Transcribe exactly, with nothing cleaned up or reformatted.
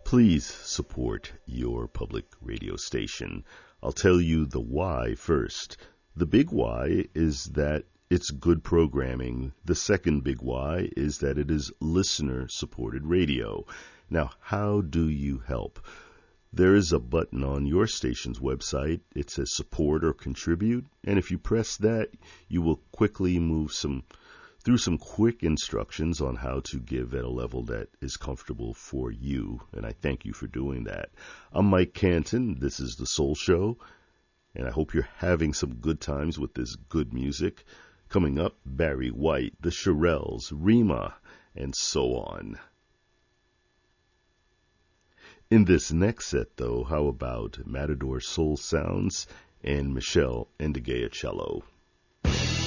Please support your public radio station. I'll tell you the why first. The big why is that it's good programming. The second big why is that it is listener-supported radio. Now, how do you help? There is a button on your station's website. It says support or contribute, and if you press that, you will quickly move some through some quick instructions on how to give at a level that is comfortable for you, and I thank you for doing that. I'm Mike Canton. This is The Soul Show, and I hope you're having some good times with this good music. Coming up, Barry White, the Shirelles, Rima, and so on. In this next set, though, how about Matador Soul Sounds and Michelle Ndegeocello?